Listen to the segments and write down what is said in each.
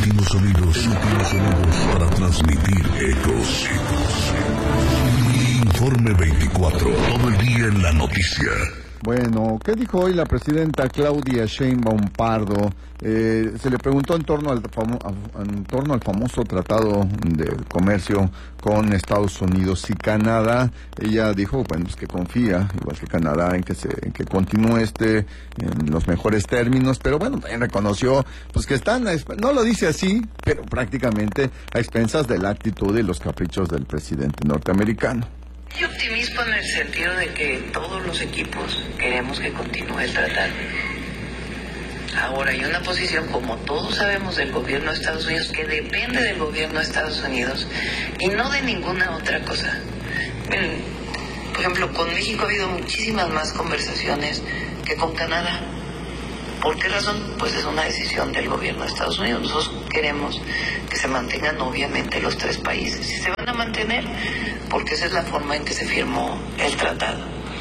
últimos sonidos para transmitir ecos. Informe 24, todo el día en la noticia. Bueno, ¿qué dijo hoy la presidenta Claudia Sheinbaum Pardo? Se le preguntó en torno al famoso tratado de comercio con Estados Unidos y Canadá. Ella dijo, bueno, pues que confía, igual que Canadá, en que continúe en los mejores términos, pero bueno, también reconoció pues que están, no lo dice así, pero prácticamente a expensas de la actitud y los caprichos del presidente norteamericano. Hay optimismo en el sentido de que todos los equipos queremos que continúe el tratado. Ahora, hay una posición, como todos sabemos, del gobierno de Estados Unidos, que depende del gobierno de Estados Unidos y no de ninguna otra cosa. Miren, por ejemplo, con México ha habido muchísimas más conversaciones que con Canadá. ¿Por qué razón? Pues es una decisión del gobierno de Estados Unidos. Nosotros queremos que se mantengan obviamente los tres países. Y se van a mantener porque esa es la forma en que se firmó el tratado.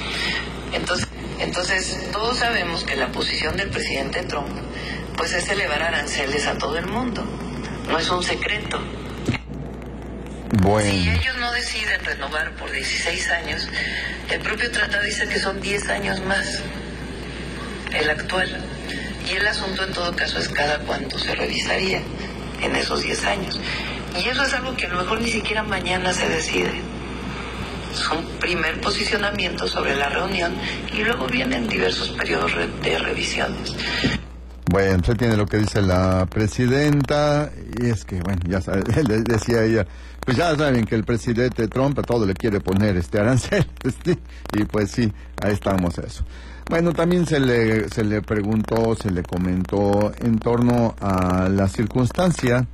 Entonces todos sabemos que la posición del presidente Trump pues es elevar aranceles a todo el mundo. No es un secreto. Bueno. Si ellos no deciden renovar por 16 años, el propio tratado dice que son 10 años más, el actual. Y el asunto en todo caso es cada cuánto se revisaría en esos 10 años. Y eso es algo que a lo mejor ni siquiera mañana se decide. Es un primer posicionamiento sobre la reunión y luego vienen diversos periodos de revisiones. Bueno, usted tiene lo que dice la presidenta, y es que, bueno, ya sabe, decía ella, pues ya saben que el presidente Trump a todo le quiere poner arancel, y pues sí, ahí estamos eso. Bueno, también se le preguntó, se le comentó en torno a la circunstancia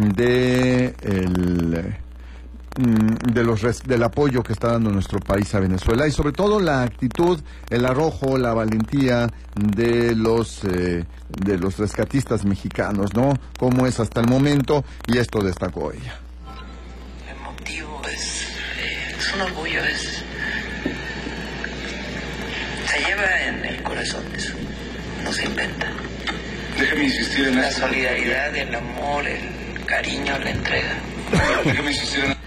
del apoyo que está dando nuestro país a Venezuela y sobre todo la actitud, el arrojo, la valentía de los rescatistas mexicanos, ¿no? Cómo es hasta el momento, y esto destacó ella. El motivo es un orgullo, se lleva en el corazón eso, no se inventa. Déjeme insistir en la solidaridad, el amor, el cariño, la entrega. Déjeme insistir en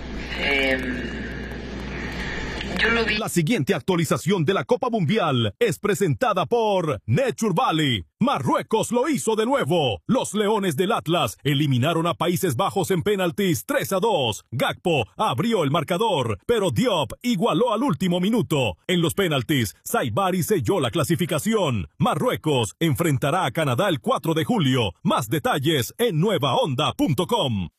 yo lo vi. La siguiente actualización de la Copa Mundial es presentada por Nature Valley. Marruecos lo hizo de nuevo. Los Leones del Atlas eliminaron a Países Bajos en penaltis 3-2. Gakpo abrió el marcador, pero Diop igualó al último minuto. En los penaltis, Saibari selló la clasificación. Marruecos enfrentará a Canadá el 4 de julio. Más detalles en nuevaonda.com.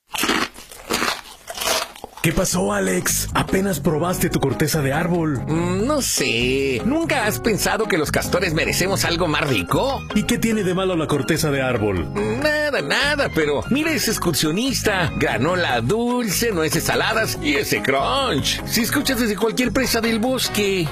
¿Qué pasó, Alex? ¿Apenas probaste tu corteza de árbol? No sé. ¿Nunca has pensado que los castores merecemos algo más rico? ¿Y qué tiene de malo la corteza de árbol? Nada, pero mira ese excursionista. Granola dulce, nueces saladas y ese crunch. Si escuchas desde cualquier presa del bosque.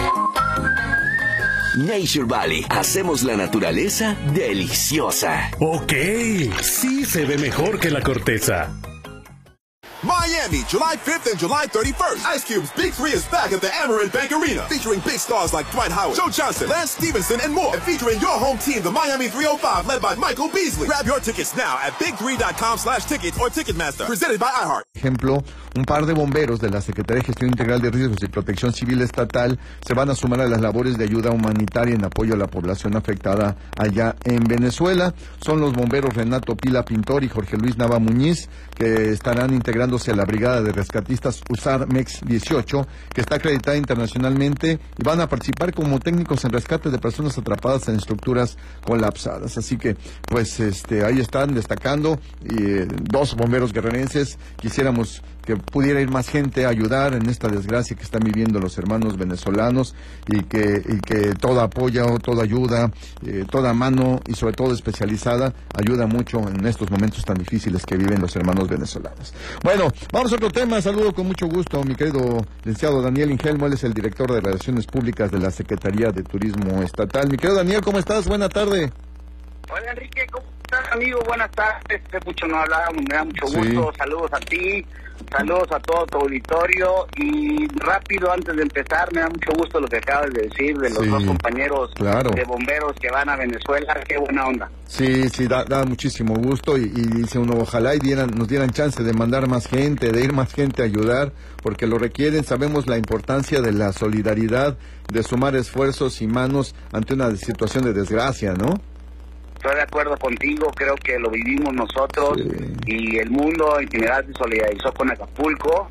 Nature Valley. Hacemos la naturaleza deliciosa. Ok, sí se ve mejor que la corteza. Miami, July 5th and July 31st. Ice Cube's Big 3 is back at the Amerant Bank Arena, featuring big stars like Dwight Howard, Joe Johnson, Lance Stevenson, and more. And featuring your home team, the Miami 305, led by Michael Beasley. Grab your tickets now at big3.com/tickets or Ticketmaster. Presented by iHeart. Ejemplo, un par de bomberos de la Secretaría de Gestión Integral de Riesgos y Protección Civil Estatal se van a sumar a las labores de ayuda humanitaria en apoyo a la población afectada allá en Venezuela. Son los bomberos Renato Pila Pintor y Jorge Luis Nava Muñiz, que estarán integrándose a la Brigada de Rescatistas USAR MEX 18, que está acreditada internacionalmente, y van a participar como técnicos en rescate de personas atrapadas en estructuras colapsadas. Así que, pues, ahí están destacando, y 2 bomberos guerrerenses. Quisiéramos que pudiera ir más gente a ayudar en esta desgracia que están viviendo los hermanos venezolanos, y que todo apoyo, toda ayuda, toda mano, y sobre todo especializada, ayuda mucho en estos momentos tan difíciles que viven los hermanos venezolanos. Bueno, vamos a otro tema. Saludo con mucho gusto a mi querido licenciado Daniel Ingelmo. Él es el director de Relaciones Públicas de la Secretaría de Turismo Estatal. Mi querido Daniel, ¿cómo estás? Buena tarde. Hola, Enrique, ¿cómo Amigo, buenas tardes. Hace mucho no hablábamos, me da mucho gusto. Sí. Saludos a ti, saludos a todo tu auditorio. Y rápido, antes de empezar, me da mucho gusto lo que acabas de decir de los dos compañeros de bomberos que van a Venezuela. Qué buena onda. Sí, da muchísimo gusto y dice uno, ojalá y nos dieran chance de mandar más gente, de ir más gente a ayudar, porque lo requieren. Sabemos la importancia de la solidaridad, de sumar esfuerzos y manos ante una situación de desgracia, ¿no? Estoy de acuerdo contigo, creo que lo vivimos nosotros y el mundo en general se solidarizó con Acapulco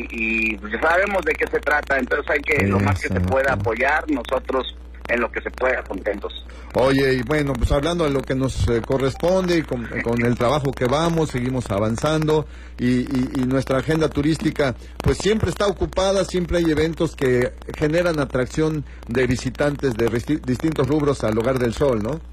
y pues sabemos de qué se trata, entonces hay que lo más que se pueda apoyar, nosotros en lo que se pueda contentos. Oye, y bueno, pues hablando de lo que nos corresponde y con el trabajo que vamos, seguimos avanzando y nuestra agenda turística pues siempre está ocupada, siempre hay eventos que generan atracción de visitantes de distintos rubros al Hogar del Sol, ¿no?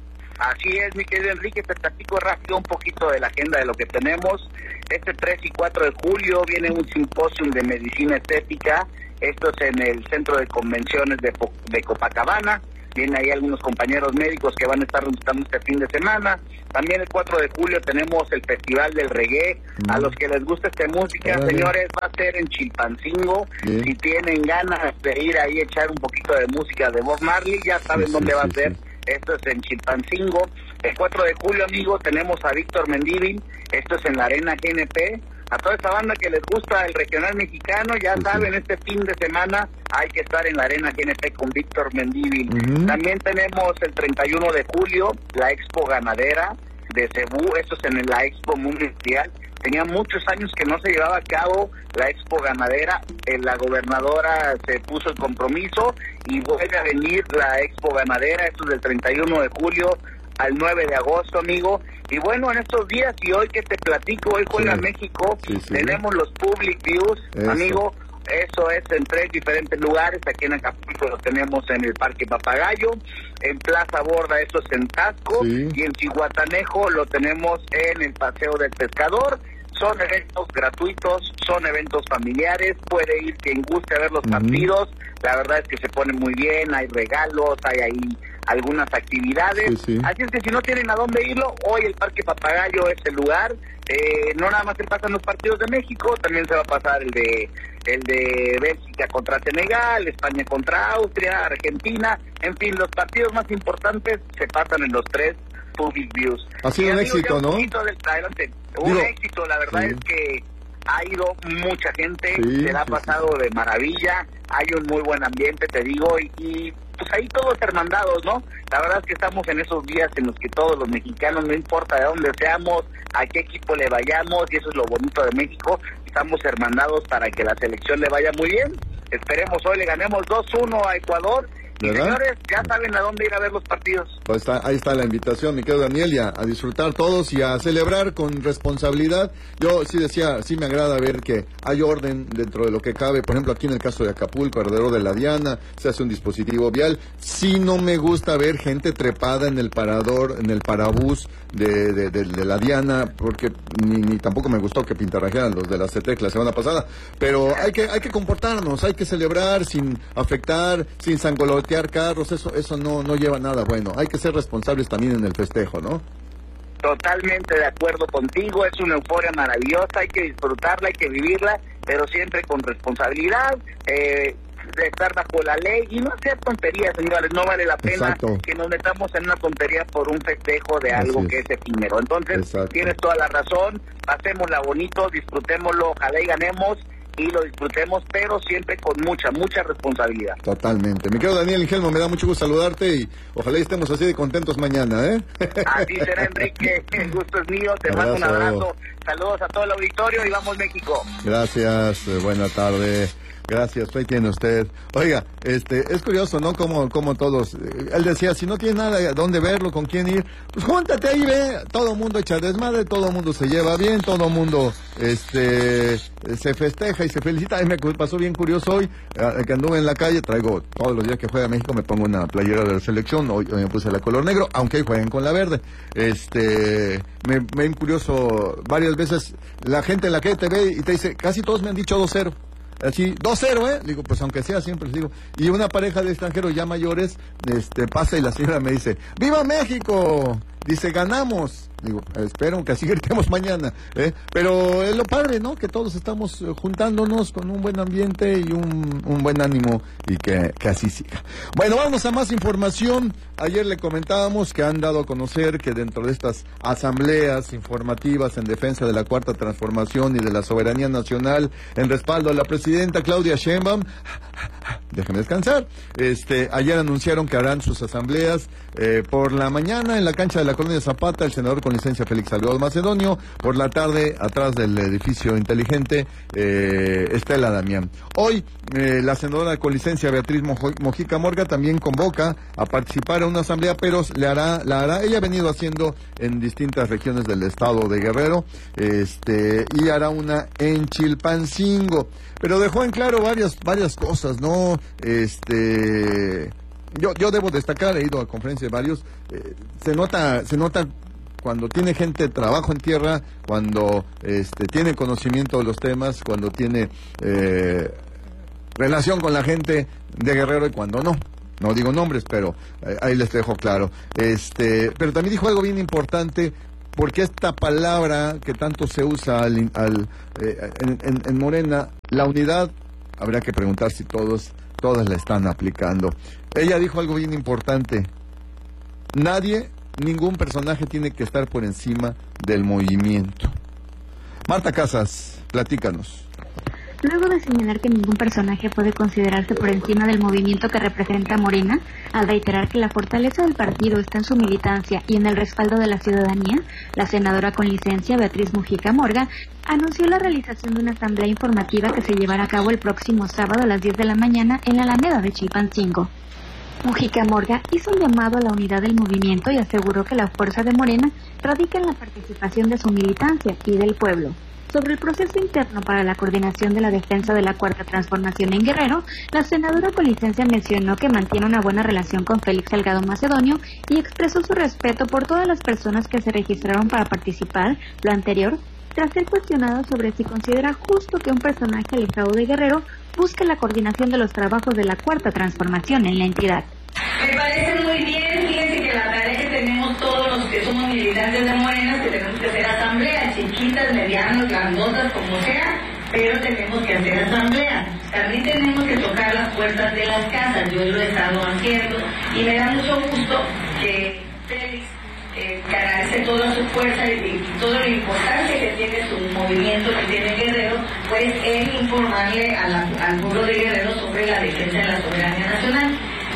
Así es, mi querido Enrique, te platico rápido un poquito de la agenda de lo que tenemos. Este 3 y 4 de julio viene un simposio de medicina estética, esto es en el Centro de Convenciones de Copacabana. Vienen ahí algunos compañeros médicos que van a estar visitando este fin de semana. También el 4 de julio tenemos el Festival del Reggae. A los que les gusta esta música, señores, va a ser en Chilpancingo. Si tienen ganas de ir ahí a echar un poquito de música de Bob Marley, ya saben dónde va a ser. Esto es en Chilpancingo. El 4 de julio, amigo, tenemos a Víctor Mendívil. Esto es en la Arena GNP. A toda esta banda que les gusta el regional mexicano, ya saben, este fin de semana hay que estar en la Arena GNP con Víctor Mendívil. También tenemos el 31 de julio, la Expo Ganadera de Cebú. Esto es en la Expo Mundial. Tenía muchos años que no se llevaba a cabo la Expo Ganadera. La gobernadora se puso el compromiso y vuelve a venir la Expo Ganadera. Esto es del 31 de julio al 9 de agosto, amigo. Y bueno, en estos días y hoy que te platico, hoy juega México, tenemos los Public Views, amigo. Eso es en 3 diferentes lugares. Aquí en Acapulco lo tenemos en el Parque Papagayo, en Plaza Borda, eso es en Tasco, y en Cihuatanejo lo tenemos en el Paseo del Pescador. Son eventos gratuitos, son eventos familiares, puede ir quien guste a ver los partidos. La verdad es que se pone muy bien, hay regalos, hay ahí algunas actividades. Así es que si no tienen a dónde irlo, hoy el Parque Papagayo es el lugar. No nada más se pasan los partidos de México, también se va a pasar el de Bélgica contra Senegal, España contra Austria, Argentina, en fin, los partidos más importantes se pasan en los 3 Public Views. Ha sido un éxito, ¿no? Un éxito, la verdad es que ha ido mucha gente, se la ha pasado de maravilla, hay un muy buen ambiente, te digo, y pues ahí todos hermandados, ¿no? La verdad es que estamos en esos días en los que todos los mexicanos, no importa de dónde seamos, a qué equipo le vayamos, y eso es lo bonito de México, estamos hermandados para que la selección le vaya muy bien. Esperemos hoy le ganemos 2-1 a Ecuador. Y señores, ya saben a dónde ir a ver los partidos. Pues ahí está la invitación, mi querido Daniel, y a disfrutar todos y a celebrar con responsabilidad. Yo sí decía, sí me agrada ver que hay orden dentro de lo que cabe. Por ejemplo, aquí en el caso de Acapulco, alrededor de la Diana, se hace un dispositivo vial. Sí no me gusta ver gente trepada en el parador, en el parabús de la Diana, porque ni tampoco me gustó que pintarrajearan los de la CETEC la semana pasada. Pero hay que comportarnos, hay que celebrar sin afectar, sin sangolotear carros, eso no lleva nada bueno. Hay que ser responsables también en el festejo, ¿no? Totalmente de acuerdo contigo, es una euforia maravillosa, hay que disfrutarla, hay que vivirla, pero siempre con responsabilidad, de estar bajo la ley y no hacer tonterías, señores. No vale la pena que nos metamos en una tontería por un festejo de algo que es efímero. Entonces, tienes toda la razón, pasémosla bonito, disfrutémoslo, ojalá y ganemos y lo disfrutemos, pero siempre con mucha responsabilidad. Totalmente. Mi querido Daniel Ingelmo, me da mucho gusto saludarte y ojalá estemos así de contentos mañana, ¿eh? Así será, Enrique. El gusto es mío. Te mando un abrazo. Saludos a todo el auditorio y vamos México. Gracias. Buena tarde. Gracias, ahí tiene usted. Oiga, es curioso, ¿no? Como todos, él decía, si no tiene nada dónde verlo, con quién ir, pues júntate ahí, ve, todo el mundo echa desmadre, todo el mundo se lleva bien, todo el mundo, se festeja y se felicita. A mí me pasó bien curioso hoy, que anduve en la calle, traigo todos los días que juega México, me pongo una playera de la selección, hoy me puse la color negro, aunque hoy juegan con la verde. Me curioso, varias veces la gente en la calle te ve y te dice, casi todos me han dicho 2-0. Así, 2-0, digo, pues aunque sea, siempre les digo. Y una pareja de extranjeros ya mayores, pasa y la señora me dice, ¡Viva México! dice, ganamos. Digo, espero que así gritemos mañana, pero es lo padre, ¿no? Que todos estamos juntándonos con un buen ambiente y un buen ánimo y que así siga. Bueno, vamos a más información. Ayer le comentábamos que han dado a conocer que dentro de estas asambleas informativas en defensa de la Cuarta Transformación y de la soberanía nacional, en respaldo a la presidenta Claudia Sheinbaum, déjeme descansar, ayer anunciaron que harán sus asambleas por la mañana en la cancha de la Colonia Zapata, el senador con licencia Félix Salgado Macedonio, por la tarde atrás del edificio inteligente Estela Damián. Hoy la senadora con licencia Beatriz Mojica Morga también convoca a participar en una asamblea, pero la hará, ella ha venido haciendo en distintas regiones del estado de Guerrero, y hará una en Chilpancingo, pero dejó en claro varias cosas, ¿no? Yo debo destacar, he ido a conferencias de varios, se nota cuando tiene gente trabajo en tierra, cuando tiene conocimiento de los temas, cuando tiene relación con la gente de Guerrero y cuando no. No digo nombres, pero ahí les dejo claro. Pero también dijo algo bien importante, porque esta palabra que tanto se usa en Morena, la unidad, habrá que preguntar si todas la están aplicando. Ella dijo algo bien importante: ningún personaje tiene que estar por encima del movimiento. Marta Casas, platícanos. Luego de señalar que ningún personaje puede considerarse por encima del movimiento que representa Morena, al reiterar que la fortaleza del partido está en su militancia y en el respaldo de la ciudadanía, la senadora con licencia Beatriz Mojica Morga anunció la realización de una asamblea informativa que se llevará a cabo el próximo sábado a las 10 de la mañana en la Alameda de Chilpancingo. Mojica Morga hizo un llamado a la unidad del movimiento y aseguró que la fuerza de Morena radica en la participación de su militancia y del pueblo. Sobre el proceso interno para la coordinación de la defensa de la Cuarta Transformación en Guerrero, la senadora con licencia mencionó que mantiene una buena relación con Félix Salgado Macedonio y expresó su respeto por todas las personas que se registraron para participar, lo anterior tras ser cuestionado sobre si considera justo que un personaje alejado de Guerrero busque la coordinación de los trabajos de la Cuarta Transformación en la entidad. Me parece muy bien, fíjense que la tarea que tenemos todos los que somos militantes de Morena, que tenemos que hacer asambleas, chiquitas, medianas, grandotas, como sea, pero tenemos que hacer asambleas. También tenemos que tocar las puertas de las casas, yo lo he estado haciendo, y me da mucho gusto que Félix canalice toda su fuerza y toda la importancia que tiene su movimiento, que tiene Guerrero, pues él informarle al pueblo de Guerrero sobre la defensa de la soberanía nacional.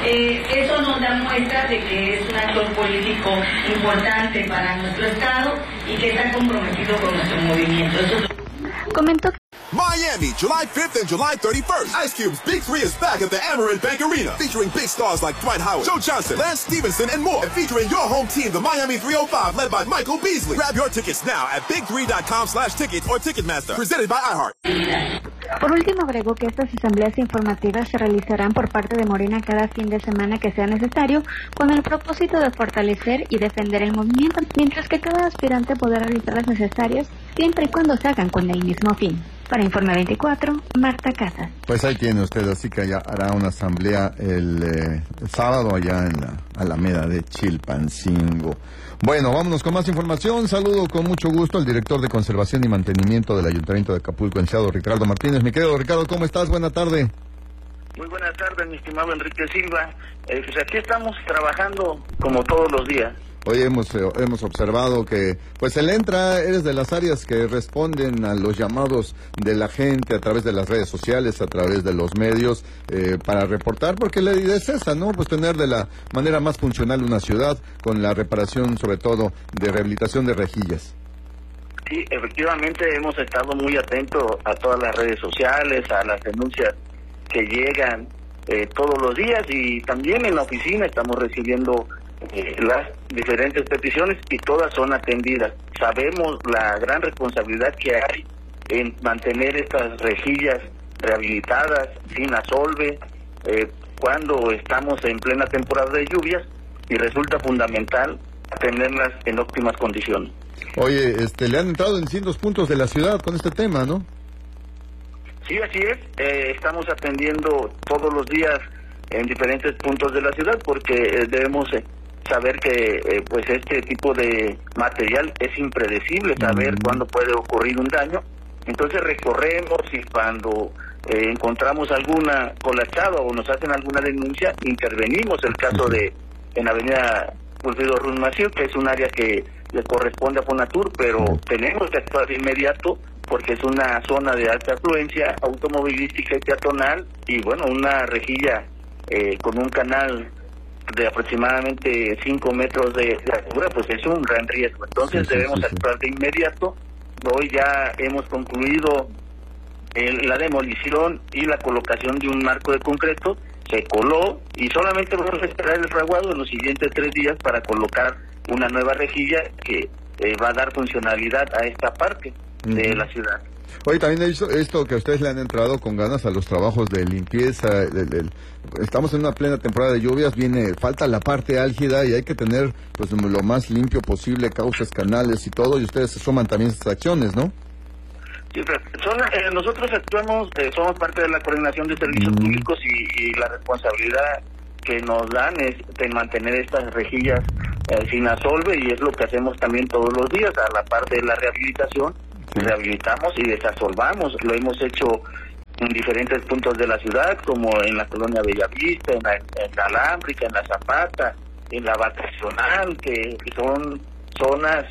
Eso nos da muestra de que es un actor político importante para nuestro estado y que está comprometido con nuestro movimiento. Comentó que Miami, July 5th and July 31st. Ice Cube's Big 3 is back at the Amerant Bank Arena, featuring big stars like Dwight Howard, Joe Johnson, Lance Stevenson, and more. And featuring your home team, the Miami 305, led by Michael Beasley. Grab your tickets now at big3.com/tickets or Ticketmaster. Presented by iHeart. Por último, agregó que estas asambleas informativas se realizarán por parte de Morena cada fin de semana que sea necesario, con el propósito de fortalecer y defender el movimiento, mientras que cada aspirante podrá realizar las necesarias siempre y cuando se hagan con el mismo fin. Para Informe 24, Marta Casas. Pues ahí tiene usted, así que ya hará una asamblea el sábado allá en la Alameda de Chilpancingo. Bueno, vámonos con más información. Saludo con mucho gusto al director de Conservación y Mantenimiento del Ayuntamiento de Acapulco, el licenciado Ricardo Martínez. Mi querido Ricardo, ¿cómo estás? Buena tarde. Muy buenas tardes, mi estimado Enrique Silva. Pues aquí estamos trabajando como todos los días. Hoy hemos observado que, pues él eres de las áreas que responden a los llamados de la gente a través de las redes sociales, a través de los medios, para reportar, porque la idea es esa, ¿no? Pues tener de la manera más funcional una ciudad, con la reparación, sobre todo, de rehabilitación de rejillas. Sí, efectivamente hemos estado muy atentos a todas las redes sociales, a las denuncias que llegan todos los días, y también en la oficina estamos recibiendo las diferentes peticiones y todas son atendidas. Sabemos la gran responsabilidad que hay en mantener estas rejillas rehabilitadas, sin asolve, cuando estamos en plena temporada de lluvias, y resulta fundamental tenerlas en óptimas condiciones. Oye, le han entrado en distintos puntos de la ciudad con este tema, ¿no? Sí, así es. Estamos atendiendo todos los días en diferentes puntos de la ciudad, porque debemos saber que pues este tipo de material es impredecible, saber cuándo puede ocurrir un daño. Entonces recorremos y cuando encontramos alguna colachada o nos hacen alguna denuncia, intervenimos. El caso de en Avenida Wilfrido Ruiz Massieu, que es un área que le corresponde a Fonatur, pero tenemos que actuar de inmediato porque es una zona de alta afluencia automovilística y peatonal, y bueno, una rejilla con un canal de aproximadamente 5 metros de altura, pues es un gran riesgo. Entonces debemos actuar de inmediato. Hoy ya hemos concluido la demolición y la colocación de un marco de concreto, se coló y solamente vamos a esperar el fraguado en los siguientes 3 días para colocar una nueva rejilla que va a dar funcionalidad a esta parte de la ciudad. Oye, también esto que a ustedes le han entrado con ganas a los trabajos de limpieza, estamos en una plena temporada de lluvias, falta la parte álgida y hay que tener pues lo más limpio posible, cauces, canales y todo, y ustedes se suman también a estas acciones, ¿no? Sí, nosotros actuamos, somos parte de la coordinación de servicios públicos y la responsabilidad que nos dan es de mantener estas rejillas sin asolve, y es lo que hacemos también todos los días. A la parte de la rehabilitación, rehabilitamos y desasolvamos. Lo hemos hecho en diferentes puntos de la ciudad, como en la colonia Bellavista, en la Alámbrica, en la Zapata, en la Vacacional, que son zonas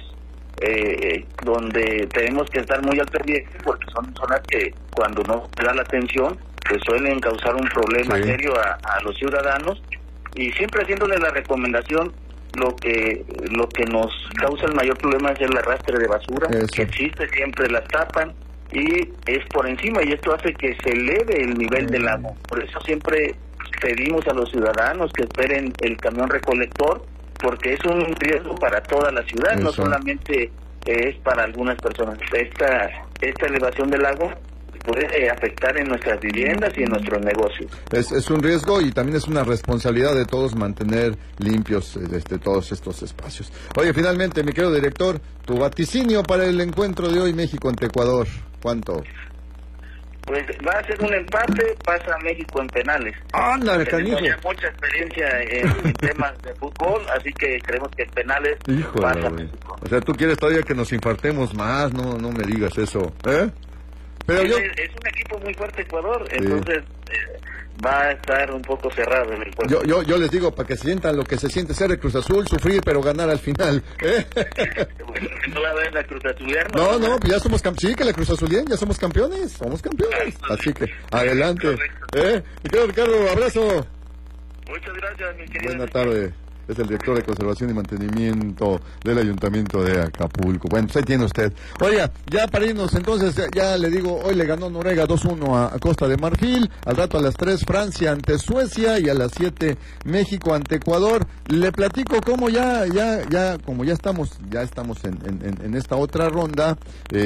donde tenemos que estar muy al pendiente, porque son zonas que cuando no se da la atención pues suelen causar un problema serio a los ciudadanos, y siempre haciéndole la recomendación. Lo que nos causa el mayor problema es el arrastre de basura, que existe, siempre la tapan y es por encima, y esto hace que se eleve el nivel del lago. Por eso siempre pedimos a los ciudadanos que esperen el camión recolector, porque es un riesgo para toda la ciudad, no solamente es para algunas personas. Esta elevación del lago puede afectar en nuestras viviendas y en nuestros negocios. Es un riesgo y también es una responsabilidad de todos mantener limpios todos estos espacios. Oye, finalmente, mi querido director, tu vaticinio para el encuentro de hoy México ante Ecuador, ¿cuánto? Pues va a ser un empate, pasa México en penales. ¡Ándale, canijo! Tenemos mucha experiencia en temas de fútbol, así que creemos que en penales pasa México. O sea, tú quieres todavía que nos infartemos más, no me digas eso, ¿eh? Pero es un equipo muy fuerte Ecuador, entonces va a estar un poco cerrado en el juego. Yo les digo, para que sientan lo que se siente ser el Cruz Azul, sufrir pero ganar al final, ¿eh? Bueno, no la ven la Cruz Azuliana. No, ya somos campeones, sí, que la Cruz Azulien, ya somos campeones, así que adelante, Mi querido Ricardo, abrazo. Muchas gracias, mi querido. Buena tarde. Es el director de Conservación y Mantenimiento del Ayuntamiento de Acapulco. Bueno, pues ahí tiene usted. Oiga, ya para irnos, entonces, ya le digo, hoy le ganó Noruega 2-1 a Costa de Marfil, al rato a las 3 Francia ante Suecia y a las 7 México ante Ecuador. Le platico cómo como ya estamos en esta otra ronda,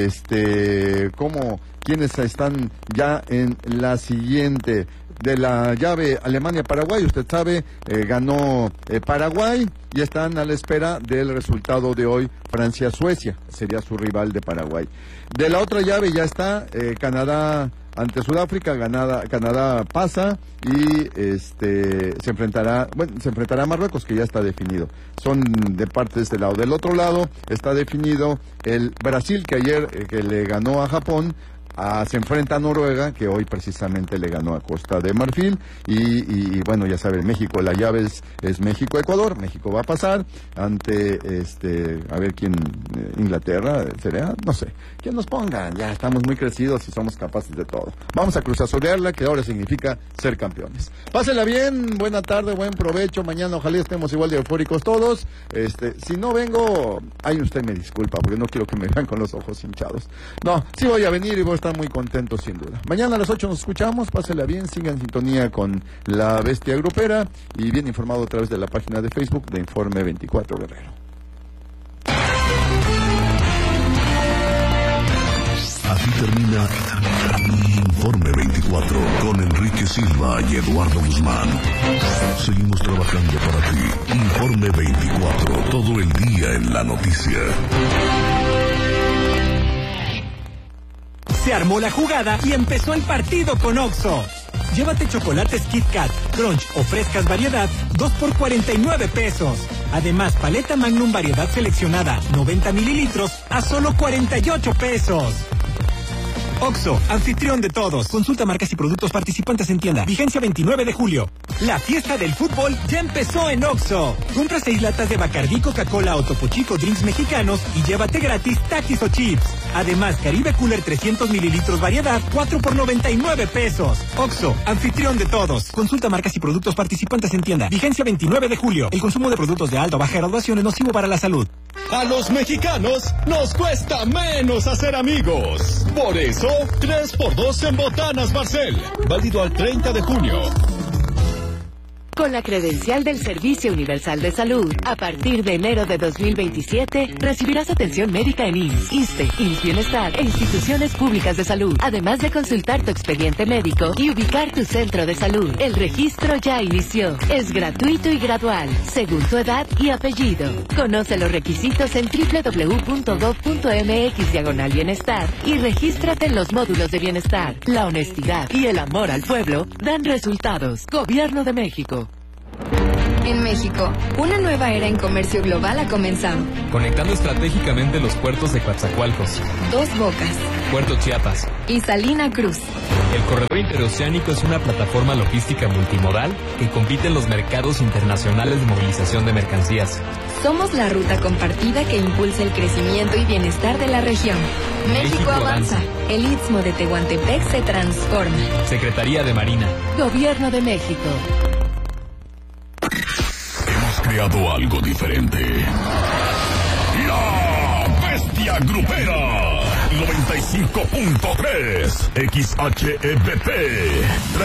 quiénes están ya en la siguiente. De la llave Alemania-Paraguay, usted sabe, ganó Paraguay y están a la espera del resultado de hoy. Francia-Suecia sería su rival de Paraguay. De la otra llave ya está Canadá ante Sudáfrica, Canadá pasa y se enfrentará a Marruecos, que ya está definido. Son de parte de este lado. Del otro lado está definido el Brasil, que ayer que le ganó a Japón. Se enfrenta a Noruega, que hoy precisamente le ganó a Costa de Marfil, y bueno, ya saben, México, la llave es México-Ecuador. México va a pasar ante a ver quién, Inglaterra sería, no sé, quién nos pongan, ya estamos muy crecidos y somos capaces de todo. Vamos a cruzazolearla, que ahora significa ser campeones. Pásela bien, buena tarde, buen provecho, mañana ojalá estemos igual de eufóricos todos. Si no vengo, ahí usted me disculpa, porque no quiero que me vean con los ojos hinchados. No, sí voy a venir y voy a estar muy contento sin duda. Mañana a las 8 nos escuchamos, pásela bien, sigan en sintonía con La Bestia Grupera y bien informado a través de la página de Facebook de Informe 24 Guerrero. Así termina Informe 24 con Enrique Silva y Eduardo Guzmán. Seguimos trabajando para ti. Informe 24, todo el día en la noticia. Se armó la jugada y empezó el partido con Oxxo. Llévate chocolates Kit Kat, Crunch o frescas variedad, 2 por 49 pesos. Además, paleta Magnum variedad seleccionada, 90 mililitros, a solo 48 pesos. Oxxo, anfitrión de todos. Consulta marcas y productos participantes en tienda. Vigencia 29 de julio. La fiesta del fútbol ya empezó en Oxxo. Compra 6 latas de Bacardí, Coca-Cola o Topo Chico drinks mexicanos y llévate gratis Takis o chips. Además, Caribe Cooler 300 mililitros variedad, 4 por 99 pesos. Oxxo, anfitrión de todos. Consulta marcas y productos participantes en tienda. Vigencia 29 de julio. El consumo de productos de alta o baja graduación es nocivo para la salud. A los mexicanos nos cuesta menos hacer amigos. Por eso, 3x2 en Botanas Barcel. Válido al 30 de junio. Con la credencial del Servicio Universal de Salud, a partir de enero de 2027, recibirás atención médica en IMSS, ISSSTE, IMSS Bienestar e instituciones públicas de salud, además de consultar tu expediente médico y ubicar tu centro de salud. El registro ya inició. Es gratuito y gradual, según tu edad y apellido. Conoce los requisitos en www.gov.mx/bienestar y regístrate en los módulos de bienestar. La honestidad y el amor al pueblo dan resultados. Gobierno de México. En México, una nueva era en comercio global ha comenzado. Conectando estratégicamente los puertos de Coatzacoalcos, Dos Bocas, Puerto Chiapas y Salina Cruz. El corredor interoceánico es una plataforma logística multimodal que compite en los mercados internacionales de movilización de mercancías. Somos la ruta compartida que impulsa el crecimiento y bienestar de la región. México avanza. El Istmo de Tehuantepec se transforma. Secretaría de Marina. Gobierno de México. Hemos creado algo diferente. La Bestia Grupera 95.3 XHEBP